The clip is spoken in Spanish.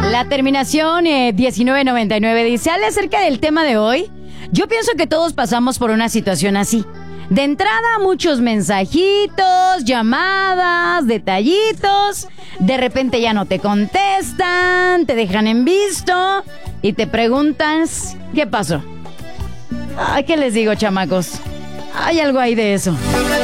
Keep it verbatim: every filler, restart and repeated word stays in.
La terminación eh, diecinueve noventa y nueve dice, Ale, acerca del tema de hoy, yo pienso que todos pasamos por una situación así. De entrada, muchos mensajitos, llamadas, detallitos. De repente ya no te contestan, te dejan en visto y te preguntas, ¿qué pasó? Ay, ¿qué les digo, chamacos? Hay algo ahí de eso.